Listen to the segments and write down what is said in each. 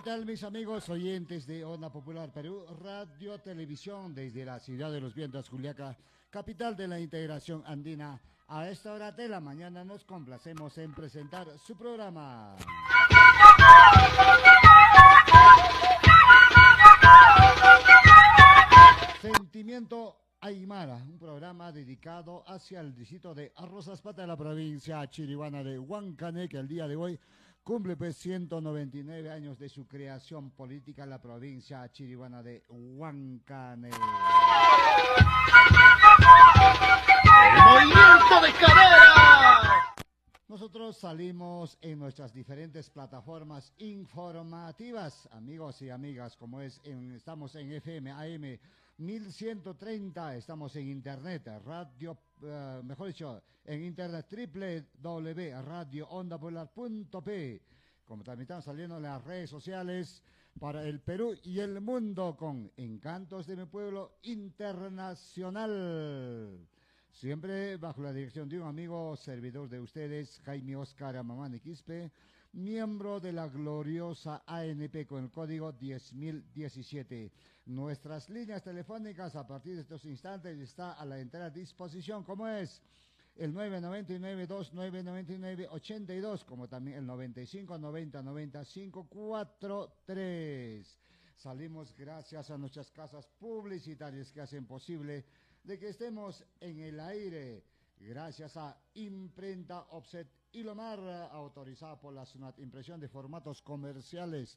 tal, mis amigos oyentes de Onda Popular Perú, Radio Televisión, desde la ciudad de los vientos, Juliaca, capital de la integración andina? A esta hora de la mañana nos complacemos en presentar su programa. Sentimiento Aymara, un programa dedicado hacia el distrito de Arrozaspata de la provincia chiriguana de Huancané, que el día de hoy cumple pues 199 años de su creación política en la provincia chiriguana de Huancané. ¡El movimiento de cadera! Nosotros salimos en nuestras diferentes plataformas informativas, amigos y amigas, como estamos en FM, AM 1130, estamos en internet, radio, mejor dicho, en internet www.radioondapopular.p, como también estamos saliendo en las redes sociales para el Perú y el mundo con Encantos de mi Pueblo Internacional. Siempre bajo la dirección de un amigo servidor de ustedes, Jaime Oscar Amamani Quispe, miembro de la gloriosa ANP con el código 10017. Nuestras líneas telefónicas a partir de estos instantes está a la entera disposición, como es el 999-2999-82, como también el 9590-90-543. Salimos gracias a nuestras casas publicitarias que hacen posible de que estemos en el aire, gracias a Imprenta Offset Ilomar, autorizada por la SUNAT, impresión de formatos comerciales,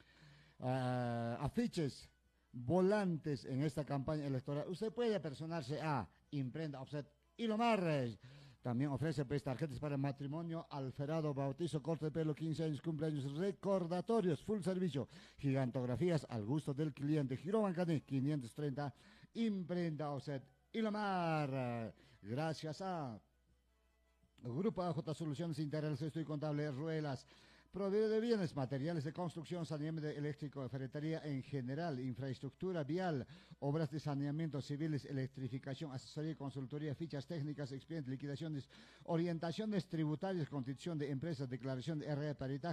afiches, volantes en esta campaña electoral. Usted puede personarse a Imprenta Offset Ilomar. También ofrece pues tarjetas para matrimonio, alferado, bautizo, corte de pelo, 15 años, cumpleaños, recordatorios, full servicio, gigantografías al gusto del cliente. Girón Huancané 530, Imprenta Offset Ilomar. Gracias a Grupo AJ Soluciones Integrales, Estudio Contable, Ruelas, proveedor de bienes, materiales de construcción, saneamiento eléctrico, de ferretería en general, infraestructura vial, obras de saneamiento civiles, electrificación, asesoría y consultoría, fichas técnicas, expedientes, liquidaciones, orientaciones tributarias, constitución de empresas, declaración de RE, peritaje,